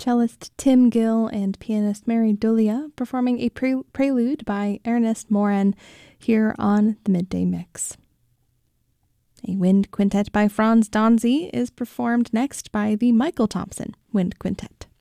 cellist Tim Gill and pianist Mary Dulia performing a prelude by Ernest Morin here on the Midday Mix. A wind quintet by Franz Donzi is performed next by the Michael Thompson Wind Quintet.